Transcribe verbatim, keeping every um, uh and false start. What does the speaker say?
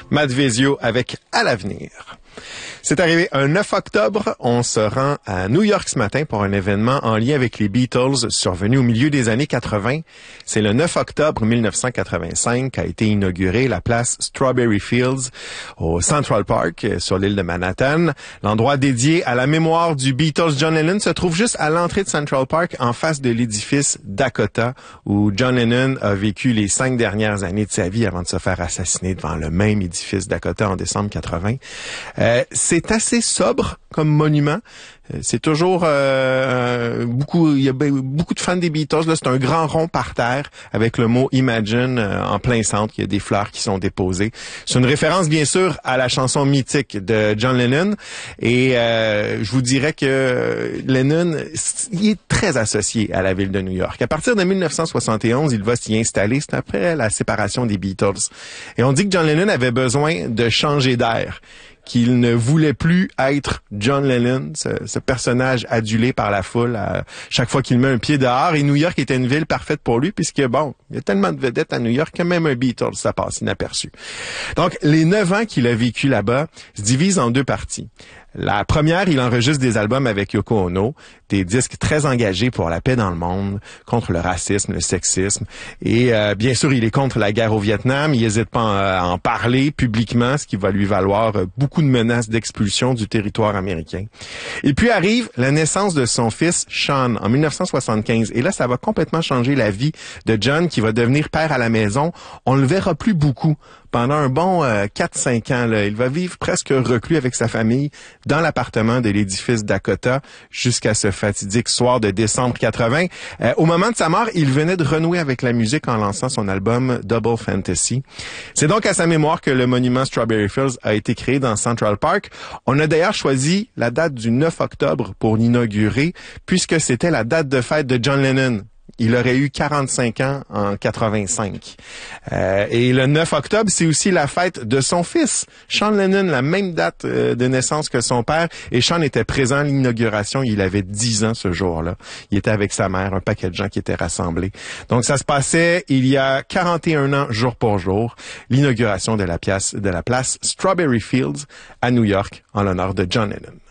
Matt Vezio avec À l'avenir. C'est arrivé un neuf octobre. On se rend à New York ce matin pour un événement en lien avec les Beatles survenu au milieu des années quatre-vingt. C'est le neuf octobre mille neuf cent quatre-vingt-cinq qu'a été inaugurée la place Strawberry Fields au Central Park sur l'île de Manhattan. L'endroit dédié à la mémoire du Beatles John Lennon se trouve juste à l'entrée de Central Park en face de l'édifice Dakota où John Lennon a vécu les cinq dernières années de sa vie avant de se faire assassiner devant le même édifice Dakota en décembre quatre-vingt. Euh, C'est assez sobre comme monument. C'est toujours euh, beaucoup. Il y a beaucoup de fans des Beatles. Là, c'est un grand rond par terre avec le mot Imagine euh, en plein centre. Il y a des fleurs qui sont déposées. C'est une référence bien sûr à la chanson mythique de John Lennon. Et euh, je vous dirais que Lennon, il est très associé à la ville de New York. À partir de mille neuf cent soixante et onze, il va s'y installer. C'est après la séparation des Beatles. Et on dit que John Lennon avait besoin de changer d'air, qu'il ne voulait plus être John Lennon, ce, ce personnage adulé par la foule à chaque fois qu'il met un pied dehors. Et New York était une ville parfaite pour lui puisque, bon, il y a tellement de vedettes à New York que même un Beatles, ça passe inaperçu. Donc, les neuf ans qu'il a vécu là-bas se divisent en deux parties. La première, il enregistre des albums avec Yoko Ono, des disques très engagés pour la paix dans le monde, contre le racisme, le sexisme. Et euh, bien sûr, il est contre la guerre au Vietnam. Il n'hésite pas à en parler publiquement, ce qui va lui valoir beaucoup de menaces d'expulsion du territoire américain. Et puis arrive la naissance de son fils Sean en mille neuf cent soixante-quinze. Et là, ça va complètement changer la vie de John, qui va devenir père à la maison. On le verra plus beaucoup pendant un bon euh, quatre à cinq ans. Là. Il va vivre presque reclus avec sa famille dans l'appartement de l'édifice Dakota jusqu'à ce fatidique soir de décembre quatre-vingt. Euh, au moment de sa mort, il venait de renouer avec la musique en lançant son album Double Fantasy. C'est donc à sa mémoire que le monument Strawberry Fields a été créé dans Central Park. On a d'ailleurs choisi la date du neuf octobre pour l'inaugurer, puisque c'était la date de fête de John Lennon. Il aurait eu quarante-cinq ans en quatre-vingt-cinq. Euh, et le neuf octobre, c'est aussi la fête de son fils, Sean Lennon, la même date euh, de naissance que son père. Et Sean était présent à l'inauguration. Il avait dix ans ce jour-là. Il était avec sa mère, un paquet de gens qui étaient rassemblés. Donc, ça se passait il y a quarante et un ans, jour pour jour, l'inauguration de la place, de la place Strawberry Fields à New York en l'honneur de John Lennon.